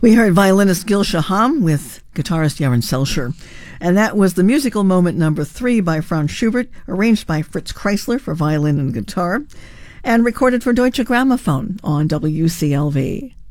We heard violinist Gil Shaham with guitarist Jaron Selcher. And that was the musical moment number 3 by Franz Schubert, arranged by Fritz Kreisler for violin and guitar, and recorded for Deutsche Grammophon on WCLV.